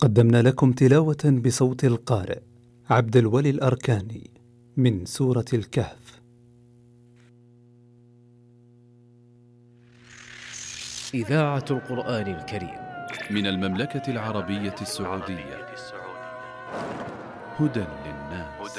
قدمنا لكم تلاوة بصوت القارئ عبد الولي الأركاني من سورة الكهف. إذاعة القرآن الكريم من المملكة العربية السعودية. هدى للناس.